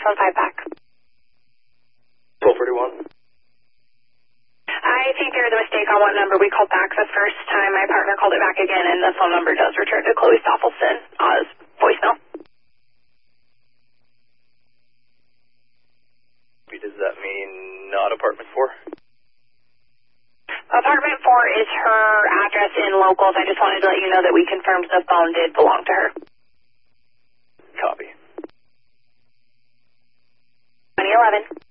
phone 5 back. 1231. I think there was a mistake on what number we called back the first time. My partner called it back again, and the phone number does return to Chloe Stoffelson's voicemail. Does that mean not apartment 4? Apartment 4 is her address in locals. I just wanted to let you know that we confirmed the phone did belong to her. Copy. 2011.